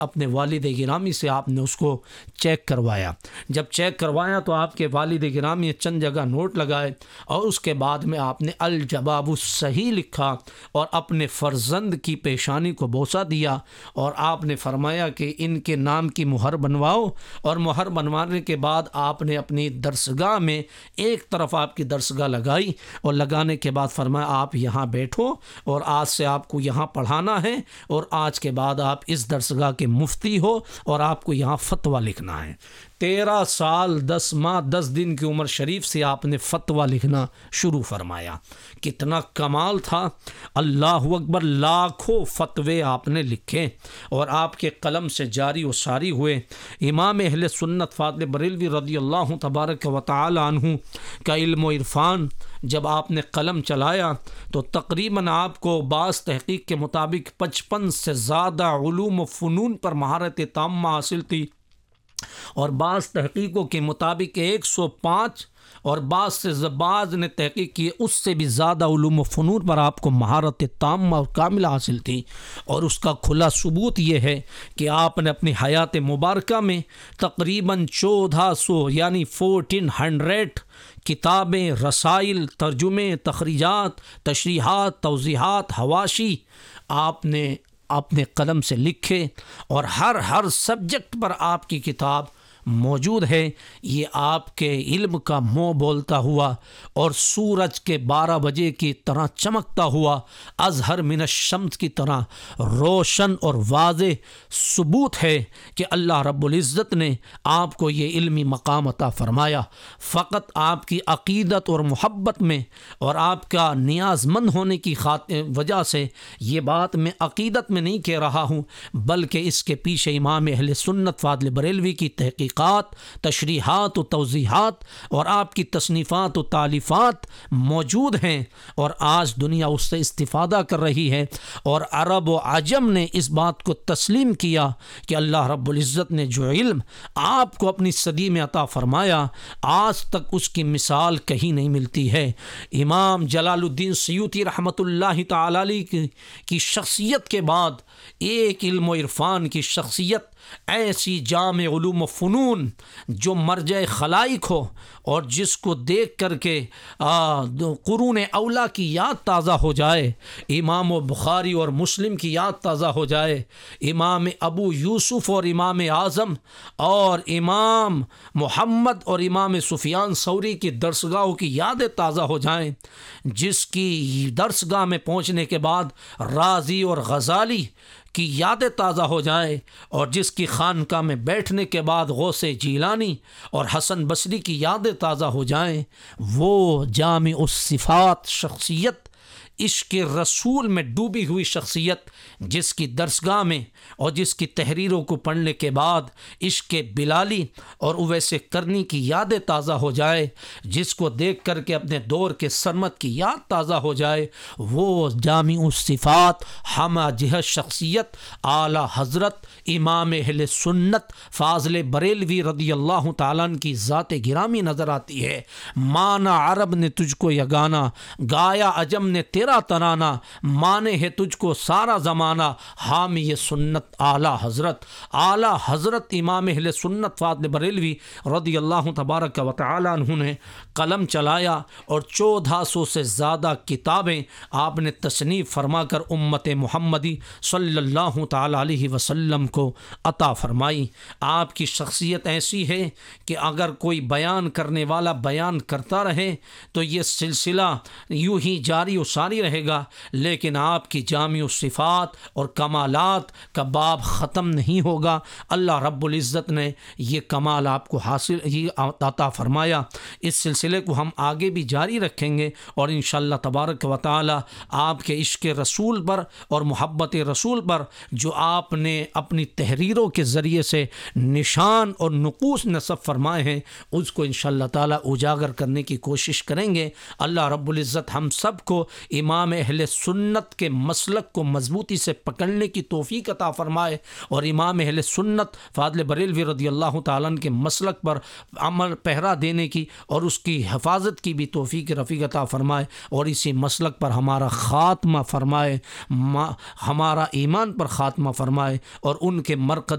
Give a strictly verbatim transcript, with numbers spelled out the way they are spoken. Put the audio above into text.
اپنے والد گرامی سے آپ نے اس کو چیک کروایا۔ جب چیک کروایا تو آپ کے والد گرامی نے چند جگہ نوٹ لگائے اور اس کے بعد میں آپ نے الجواب الصحیح لکھا اور اپنے فرزند کی پیشانی کو بوسہ دیا، اور آپ نے فرمایا کہ ان کے نام کی مہر بنواؤ، اور مہر بنوانے کے بعد آپ نے اپنی درسگاہ میں ایک طرف آپ کی درسگاہ لگائی، اور لگانے کے بعد فرمایا آپ یہاں بیٹھو اور آج سے آپ کو یہاں پڑھانا ہے، اور آج کے بعد آپ اس درسگاہ کے مفتی ہو اور آپ کو یہاں فتویٰ لکھنا ہے۔ تیرہ سال دس ماہ دس دن کی عمر شریف سے آپ نے فتویٰ لکھنا شروع فرمایا۔ کتنا کمال تھا، اللہ اکبر، لاکھوں فتوے آپ نے لکھے اور آپ کے قلم سے جاری و ساری ہوئے۔ امام اہل سنت فاضل بریلوی رضی اللہ تبارک و تعالی عنہ کا علم و عرفان جب آپ نے قلم چلایا تو تقریباً آپ کو بعض تحقیق کے مطابق پچپن سے زیادہ علوم و فنون پر مہارت تامہ حاصل تھی، اور بعض تحقیقوں کے مطابق ایک سو پانچ اور بعض سے بعض نے تحقیق کی اس سے بھی زیادہ علوم و فنون پر آپ کو مہارت تامہ اور کاملہ حاصل تھی۔ اور اس کا کھلا ثبوت یہ ہے کہ آپ نے اپنی حیات مبارکہ میں تقریباً چودہ سو یعنی فورٹین ہنڈریڈ کتابیں، رسائل، ترجمے، تخریجات، تشریحات، توضیحات، حواشی آپ نے اپنے قلم سے لکھے، اور ہر ہر سبجیکٹ پر آپ کی کتاب موجود ہے۔ یہ آپ کے علم کا منہ بولتا ہوا اور سورج کے بارہ بجے کی طرح چمکتا ہوا، ازہر من الشمس کی طرح روشن اور واضح ثبوت ہے کہ اللہ رب العزت نے آپ کو یہ علمی مقام عطا فرمایا۔ فقط آپ کی عقیدت اور محبت میں اور آپ کا نیاز مند ہونے کی وجہ سے یہ بات میں عقیدت میں نہیں کہہ رہا ہوں، بلکہ اس کے پیچھے امام اہل سنت فاضل بریلوی کی تحقیق، تشریحات و توضیحات اور آپ کی تصنیفات و تالیفات موجود ہیں، اور آج دنیا اس سے استفادہ کر رہی ہے، اور عرب و عجم نے اس بات کو تسلیم کیا کہ اللہ رب العزت نے جو علم آپ کو اپنی صدی میں عطا فرمایا آج تک اس کی مثال کہیں نہیں ملتی ہے۔ امام جلال الدین سیوطی رحمۃ اللہ تعالی علیہ کی شخصیت کے بعد ایک علم و عرفان کی شخصیت ایسی جامع علوم و فنون جو مرجع خلائق ہو اور جس کو دیکھ کر کے قرون اولا کی یاد تازہ ہو جائے، امام و بخاری اور مسلم کی یاد تازہ ہو جائے، امام ابو یوسف اور امام اعظم اور امام محمد اور امام سفیان ثوری کی درسگاہوں کی یادیں تازہ ہو جائیں، جس کی درسگاہ میں پہنچنے کے بعد رازی اور غزالی کی یادیں تازہ ہو جائے، اور جس کی خانقاہ میں بیٹھنے کے بعد غوث جیلانی اور حسن بصری کی یادیں تازہ ہو جائیں، وہ جامع الصفات شخصیت، عشق رسول میں ڈوبی ہوئی شخصیت، جس کی درسگاہ میں اور جس کی تحریروں کو پڑھنے کے بعد عشق بلالی اور اویس کرنی کی یادیں تازہ ہو جائے، جس کو دیکھ کر کے اپنے دور کے سرمد کی یاد تازہ ہو جائے، وہ جامع الصفات ہمہ جہت شخصیت اعلیٰ حضرت امام اہل سنت فاضل بریلوی رضی اللہ تعالیٰ عنہ کی ذات گرامی نظر آتی ہے۔ مانا عرب نے تجھ کو یگانا، گایا عجم نے تیرا ترانہ، مانے ہے تجھ کو سارا زمانہ، حامی سنت اعلیٰ حضرت اعلیٰ حضرت امام اہل سنت فاضل بریلوی رضی اللہ تبارک و تعالی عنہ نے قلم چلایا، اور چودہ سو سے زیادہ کتابیں آپ نے تصنیف فرما کر امت محمدی صلی اللہ تعالی علیہ وسلم کو عطا فرمائی۔ آپ کی شخصیت ایسی ہے کہ اگر کوئی بیان کرنے والا بیان کرتا رہے تو یہ سلسلہ یوں ہی جاری و ساری رہے گا، لیکن آپ کی جامع صفات اور کمالات کا باب ختم نہیں ہوگا۔ اللہ رب العزت نے یہ کمال آپ کو حاصل یہ عطا فرمایا۔ اس سلسلے کو ہم آگے بھی جاری رکھیں گے، اور انشاءاللہ تبارک و تعالی آپ کے عشق رسول پر اور محبت رسول پر جو آپ نے اپنی تحریروں کے ذریعے سے نشان اور نقوش نصب فرمائے ہیں، اس کو انشاءاللہ تعالی اجاگر کرنے کی کوشش کریں گے۔ اللہ رب العزت ہم سب کو امام اہل سنت کے مسلک کو مضبوطی سے پکڑنے کی توفیق عطا فرمائے، اور امام اہل سنت فاضل بریلوی رضی اللہ تعالیٰ عنہ کے مسلک پر عمل پہرا دینے کی اور اس کی حفاظت کی بھی توفیق رفیق عطا فرمائے، اور اسی مسلک پر ہمارا خاتمہ فرمائے، ہمارا ایمان پر خاتمہ فرمائے، اور ان کے مرکز